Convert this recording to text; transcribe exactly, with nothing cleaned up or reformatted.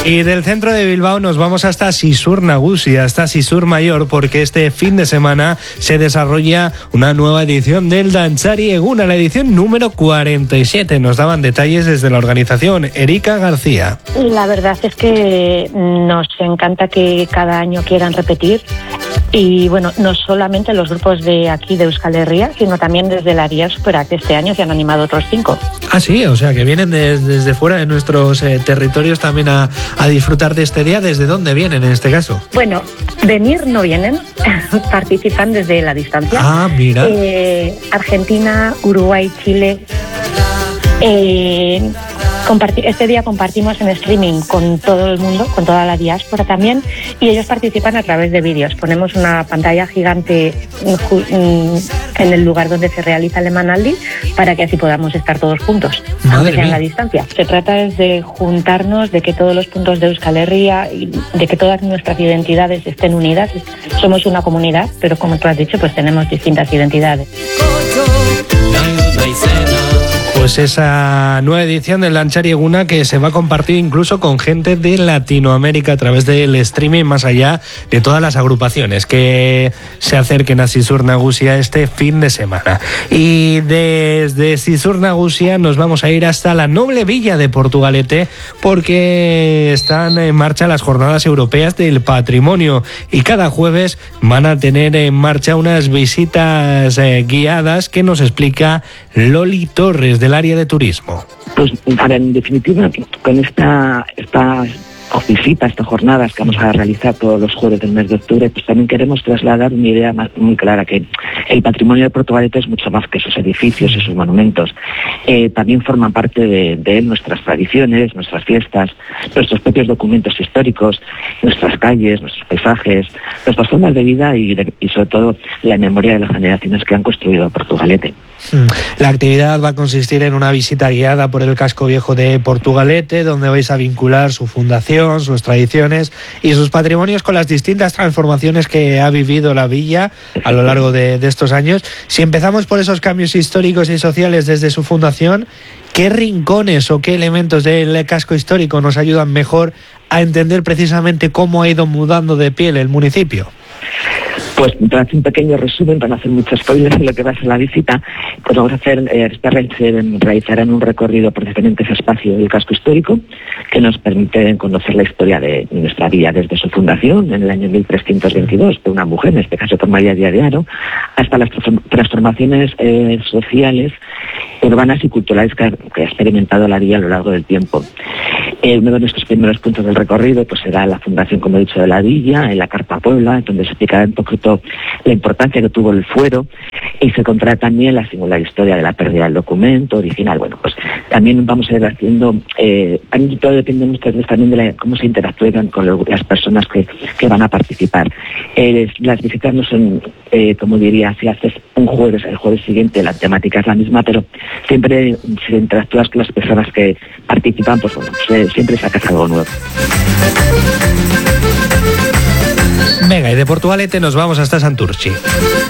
Y del centro de Bilbao nos vamos hasta Sisur Nagusi, hasta Sisur Mayor, porque este fin de semana se desarrolla una nueva edición del Dantzari Eguna, la edición número cuarenta y siete. Nos daban detalles desde la organización. Erika García. La verdad es que nos encanta que cada año quieran repetir. Y bueno, no solamente los grupos de aquí de Euskal Herria, sino también desde la diáspora, que este año se han animado otros cinco. Ah, sí, o sea, que vienen de, desde fuera de nuestros eh, territorios también a, a disfrutar de este día. ¿Desde dónde vienen en este caso? Bueno, venir no vienen, participan desde la distancia. Ah, mira. Eh, Argentina, Uruguay, Chile. Eh, Este día compartimos en streaming con todo el mundo, con toda la diáspora también, y ellos participan a través de vídeos. Ponemos una pantalla gigante en el lugar donde se realiza el Emanaldi para que así podamos estar todos juntos, aunque sea en la distancia. Se trata de juntarnos, de que todos los puntos de Euskal Herria y de que todas nuestras identidades estén unidas. Somos una comunidad, pero como tú has dicho, pues tenemos distintas identidades. Pues esa nueva edición del Dantzari Eguna que se va a compartir incluso con gente de Latinoamérica a través del streaming, más allá de todas las agrupaciones que se acerquen a Sisur Nagusia este fin de semana. Y desde Sisur Nagusia nos vamos a ir hasta la noble villa de Portugalete, porque están en marcha las Jornadas Europeas del Patrimonio y cada jueves van a tener en marcha unas visitas eh, guiadas que nos explica Loli Torres del área de turismo. Pues para, en definitiva, con esta, esta visita, estas jornadas que vamos a realizar todos los jueves del mes de octubre, pues también queremos trasladar una idea más, muy clara, que el patrimonio de Portugalete es mucho más que sus edificios y sus monumentos. Eh, también forman parte de, de él nuestras tradiciones, nuestras fiestas, nuestros propios documentos históricos, nuestras calles, nuestros paisajes, nuestras formas de vida y, de, y sobre todo la memoria de las generaciones que han construido Portugalete. La actividad va a consistir en una visita guiada por el casco viejo de Portugalete, donde vais a vincular su fundación, sus tradiciones y sus patrimonios con las distintas transformaciones que ha vivido la villa a lo largo de, de estos años. Si empezamos por esos cambios históricos y sociales desde su fundación, ¿qué rincones o qué elementos del casco histórico nos ayudan mejor a entender precisamente cómo ha ido mudando de piel el municipio? Pues para hacer un pequeño resumen, para no hacer muchos spoilers de lo que va a ser la visita, pues vamos a hacer, eh, realizarán un recorrido por diferentes espacios del casco histórico que nos permiten conocer la historia de nuestra villa desde su fundación en el año mil trescientos veintidós, de una mujer, en este caso por María Díaz de Haro, hasta las transformaciones eh, sociales, urbanas y culturales que ha, que ha experimentado la villa a lo largo del tiempo. Eh, uno de nuestros primeros puntos del recorrido pues será la fundación, como he dicho, de la villa, en la Carpa Puebla, donde se explicará un poquito la importancia que tuvo el fuero, y se contará también la singular historia de la pérdida del documento original. Bueno, pues también vamos a ir haciendo, eh, todo depende muchas veces también de la, cómo se interactúan con lo, las personas que, que van a participar. Eh, las visitas no son, eh, como diría, si haces un jueves, el jueves siguiente la temática es la misma, pero siempre si interactúas con las personas que participan, pues bueno, pues, siempre sacas algo nuevo. Venga, y de Portugalete nos vamos hasta Santurchi.